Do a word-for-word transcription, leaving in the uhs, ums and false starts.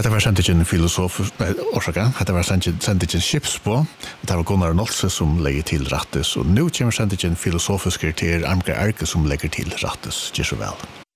Hetta var sendingen filosofisk, nei, orsaka, hetta var sendingen skipsbå, og det var Gunnar Nolse som legger til rattes, og nå kommer sendingen filosofisk til Armgar Erke som legger til rattes. Gjør så vel.